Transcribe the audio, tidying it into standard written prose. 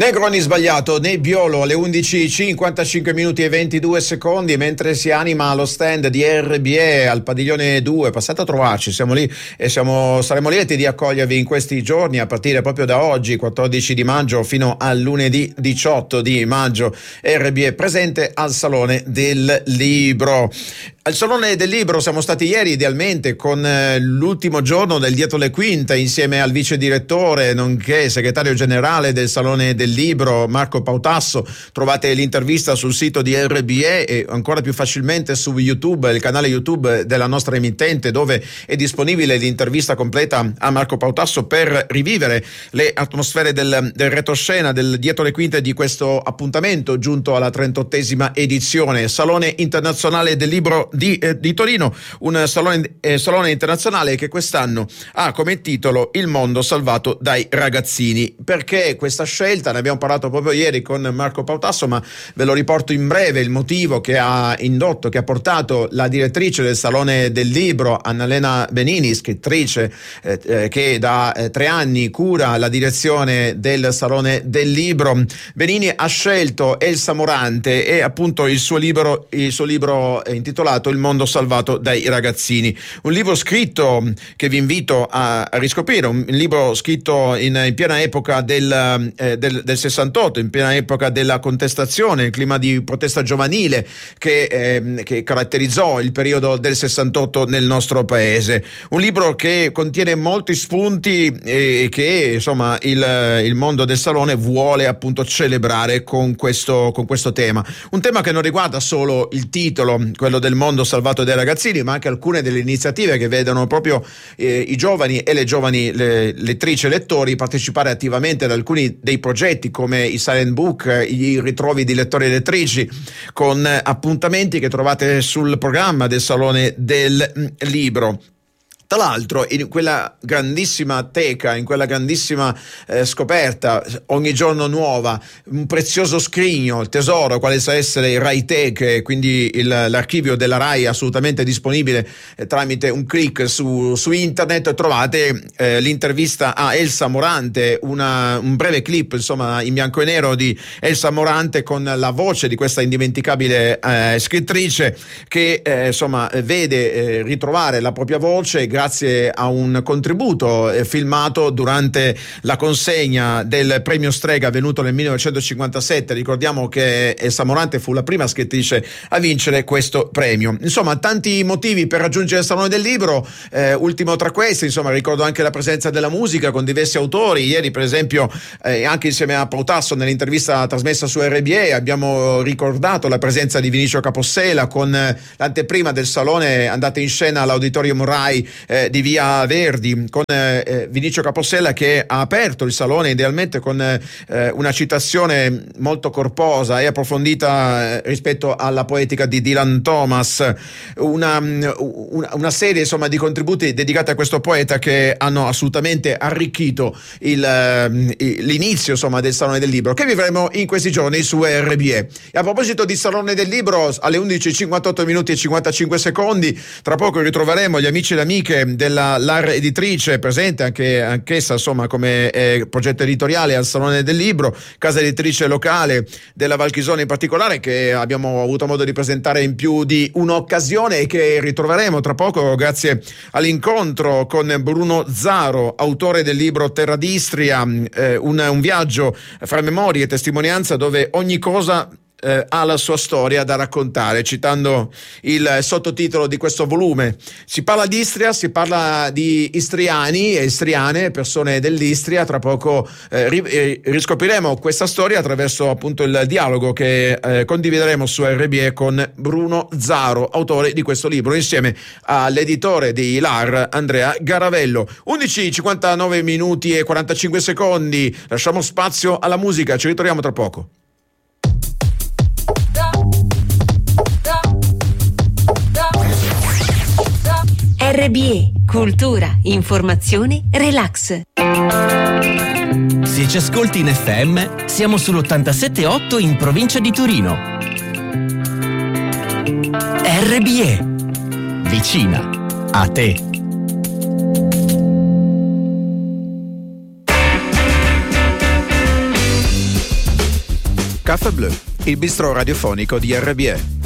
Negroni sbagliato, Nebbiolo alle 11:55 minuti e 22 secondi, mentre si anima allo stand di RBE al padiglione 2. Passate a trovarci, siamo lì e saremo lieti di accogliervi in questi giorni a partire proprio da oggi, 14 di maggio, fino al lunedì 18 di maggio. RBE presente al Salone del Libro. Al Salone del Libro siamo stati ieri idealmente con l'ultimo giorno del Dietro le Quinte insieme al vice direttore nonché segretario generale del Salone del Libro Marco Pautasso. Trovate l'intervista sul sito di RBE e ancora più facilmente su YouTube, il canale YouTube della nostra emittente, dove è disponibile l'intervista completa a Marco Pautasso per rivivere le atmosfere del retroscena, del Dietro le Quinte di questo appuntamento giunto alla 38esima edizione. Salone internazionale del Libro di Torino, un salone internazionale che quest'anno ha come titolo Il mondo salvato dai ragazzini. Perché questa scelta? Ne abbiamo parlato proprio ieri con Marco Pautasso, ma ve lo riporto in breve il motivo che ha portato la direttrice del Salone del Libro, Annalena Benini, scrittrice che da 3 anni cura la direzione del Salone del Libro. Benini ha scelto Elsa Morante e appunto il suo libro intitolato Il mondo salvato dai ragazzini, un libro scritto che vi invito a riscoprire, un libro scritto in piena epoca del 68, in piena epoca della contestazione, il clima di protesta giovanile che caratterizzò il periodo del 68 nel nostro paese. Un libro che contiene molti spunti e che insomma il mondo del Salone vuole appunto celebrare con questo tema, un tema che non riguarda solo il titolo, quello del mondo salvato dai ragazzini, ma anche alcune delle iniziative che vedono proprio i giovani e le giovani lettrici e lettori partecipare attivamente ad alcuni dei progetti come i silent book, i ritrovi di lettori e lettrici, con appuntamenti che trovate sul programma del Salone del Libro. Tra l'altro in quella grandissima teca, in quella grandissima scoperta ogni giorno nuova, un prezioso scrigno, il tesoro quale sa essere il RaiTech, quindi l'archivio della Rai assolutamente disponibile tramite un click su internet. Trovate l'intervista a Elsa Morante, un breve clip insomma in bianco e nero di Elsa Morante con la voce di questa indimenticabile scrittrice che insomma vede ritrovare la propria voce grazie a un contributo filmato durante la consegna del premio Strega avvenuto nel 1957. Ricordiamo che Elsa Morante fu la prima scrittrice a vincere questo premio. Insomma, tanti motivi per raggiungere il Salone del Libro. Ultimo tra questi, insomma, ricordo anche la presenza della musica con diversi autori. Ieri, per esempio, anche insieme a Pautasso nell'intervista trasmessa su RBE abbiamo ricordato la presenza di Vinicio Capossela con l'anteprima del Salone andata in scena all'Auditorium Rai di Via Verdi, con Vinicio Capossela che ha aperto il Salone idealmente con una citazione molto corposa e approfondita rispetto alla poetica di Dylan Thomas, una serie insomma di contributi dedicati a questo poeta che hanno assolutamente arricchito l'inizio insomma del Salone del Libro che vivremo in questi giorni su RBE. E a proposito di Salone del Libro, alle 11:58 minuti e 55 secondi tra poco ritroveremo gli amici e le amiche della LAR editrice, presente anch'essa insomma come progetto editoriale al Salone del Libro, casa editrice locale della Val Chisone in particolare, che abbiamo avuto modo di presentare in più di un'occasione e che ritroveremo tra poco grazie all'incontro con Bruno Zaro, autore del libro Terra d'Istria, un viaggio fra memorie e testimonianza dove ogni cosa ha la sua storia da raccontare, citando il sottotitolo di questo volume. Si parla di Istria, si parla di istriani e istriane, persone dell'Istria. Tra poco riscopriremo questa storia attraverso appunto il dialogo che condivideremo su RBE con Bruno Zaro, autore di questo libro, insieme all'editore di LAR Andrea Garavello. 11:59 minuti e 45 secondi, lasciamo spazio alla musica, ci ritroviamo tra poco. RBE, cultura, informazione, relax. Se ci ascolti in FM, siamo sull'87.8 in provincia di Torino. RBE, vicina a te. Café Bleu, il bistrò radiofonico di RBE.